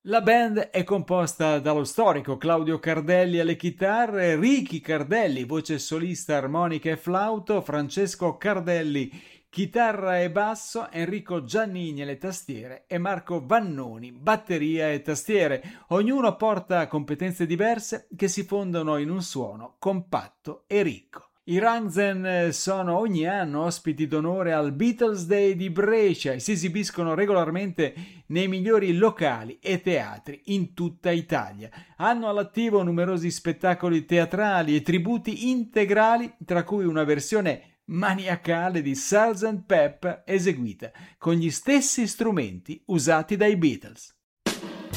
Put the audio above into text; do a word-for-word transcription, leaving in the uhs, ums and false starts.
La band è composta dallo storico Claudio Cardelli alle chitarre, Ricky Cardelli, voce solista, armonica e flauto, Francesco Cardelli, chitarra e basso, Enrico Giannini alle tastiere e Marco Vannoni, batteria e tastiere. Ognuno porta competenze diverse che si fondono in un suono compatto e ricco. I Rangzen sono ogni anno ospiti d'onore al Beatles Day di Brescia e si esibiscono regolarmente nei migliori locali e teatri in tutta Italia. Hanno all'attivo numerosi spettacoli teatrali e tributi integrali, tra cui una versione maniacale di sergeant Pepper eseguita con gli stessi strumenti usati dai Beatles.